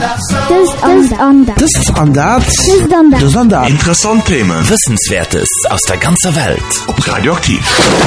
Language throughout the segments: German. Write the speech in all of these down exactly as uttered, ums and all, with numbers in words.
Interessant Themen, Wissenswertes aus der ganzen Welt. Ob Radioaktiv.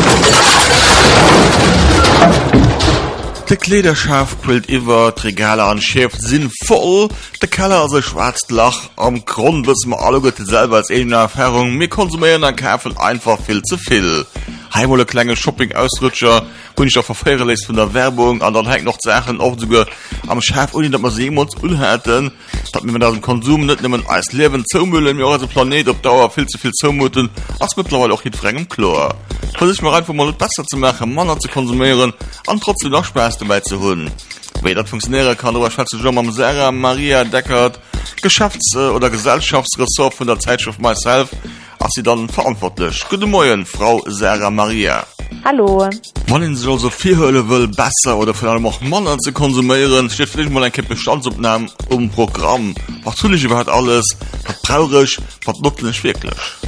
Die Kleiderschaft quillt über die Regale an Schäft sind voll. Der Keller also schwarzt Lach. Am Grund wissen wir alle gut selber als eigene Erfahrung. Wir konsumieren an Kaffee einfach viel zu viel. Heimole kleine Shopping-Ausrutscher, wo ich auch verfehre lässt von der Werbung, und dann hängt noch Sachen auch sogar am Schaf, ohne dass wir sehen uns unhalten, dass wir mit diesem Konsum nicht nur als Leben zumüllen, wir unseren Planet auf Dauer viel zu viel zumuten, als mittlerweile auch mit fremdem Chlor. Versuch mal einfach mal besser zu machen, Männer zu konsumieren und trotzdem noch Spaß dabei zu holen. Wie das funktionieren kann, darüber schwätze ich schon mal mit Sarah Maria Deckert, Geschäfts- oder Gesellschaftsressort von der Zeitschrift Myself, als sie dann verantwortlich. Guten Morgen, Frau Sarah Maria. Hallo. Wollen Sie also viel Hölle will besser oder vor allem auch Männer zu konsumieren? Steht vielleicht mal ein Kipp Bestandsaufnahmen um Programm. Was tue ich überhaupt alles? Was brauche ich? Was nutze ich wirklich?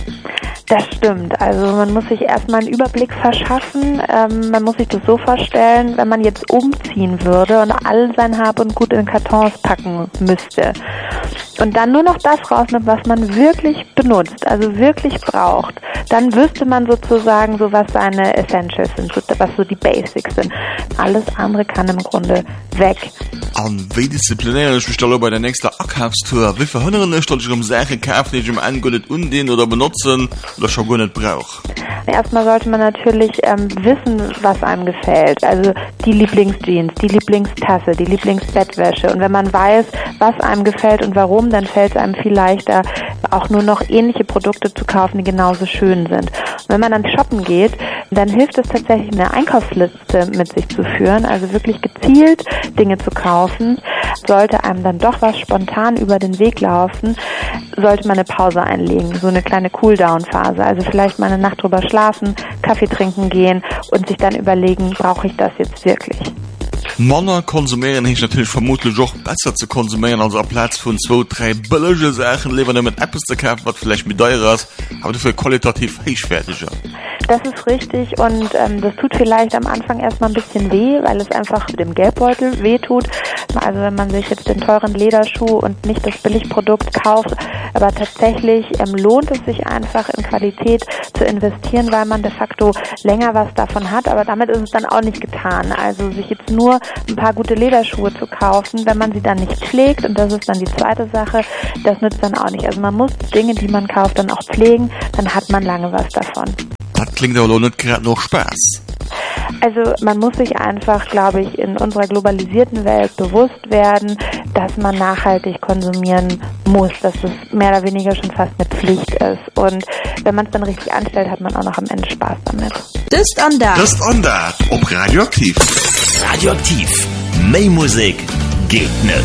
Das stimmt. Also man muss sich erstmal einen Überblick verschaffen. Ähm, man muss sich das so vorstellen, wenn man jetzt umziehen würde und all sein Hab und Gut in Kartons packen müsste und dann nur noch das rausnimmt, was man wirklich benutzt, also wirklich braucht, dann wüsste man sozusagen so, was seine Essentials sind, was so die Basics sind. Alles andere kann im Grunde weg. Und wie disziplinär ich mich da bei der nächsten Abkaufstour? Wie verhindern ich, dass ich um Sachen kaufe, die ich im einen nicht undehnen oder benutzen oder schon gar nicht brauche? Erstmal sollte man natürlich ähm, wissen, was einem gefällt. Also die Lieblingsjeans, die Lieblingstasse, die Lieblingsbettwäsche. Und wenn man weiß, was einem gefällt und warum, dann fällt es einem viel leichter, auch nur noch ähnliche Produkte zu kaufen, die genauso schön sind. Und wenn man dann shoppen geht, dann hilft es tatsächlich, eine Einkaufsliste mit sich zu führen, also wirklich gezielt Dinge zu kaufen. Sollte einem dann doch was spontan über den Weg laufen, sollte man eine Pause einlegen, so eine kleine Cooldown-Phase. Also vielleicht mal eine Nacht drüber schlafen, Kaffee trinken gehen und sich dann überlegen, brauche ich das jetzt wirklich? Männer konsumieren ist natürlich vermutlich auch besser zu konsumieren, also am Platz von zwei, drei billige Sachen, lieber nur mit Apps zu kaufen, was vielleicht mit teurer ist, aber dafür qualitativ hochwertiger. Das ist richtig und ähm, das tut vielleicht am Anfang erstmal ein bisschen weh, weil es einfach dem Geldbeutel weh tut. Also wenn man sich jetzt den teuren Lederschuh und nicht das Billigprodukt kauft, aber tatsächlich ähm, lohnt es sich einfach in Qualität zu investieren, weil man de facto länger was davon hat, aber damit ist es dann auch nicht getan. Also sich jetzt nur ein paar gute Lederschuhe zu kaufen, wenn man sie dann nicht pflegt, und das ist dann die zweite Sache, das nützt dann auch nicht. Also man muss Dinge, die man kauft, dann auch pflegen, dann hat man lange was davon. Das klingt aber nicht gerade noch Spaß. Also man muss sich einfach, glaube ich, in unserer globalisierten Welt bewusst werden, dass man nachhaltig konsumieren muss, dass es mehr oder weniger schon fast eine Pflicht ist. Und wenn man es dann richtig anstellt, hat man auch noch am Ende Spaß damit. Das ist anders. Das ist anders. Ob Radioaktiv. Radioaktiv. Mehr Musik geht nicht.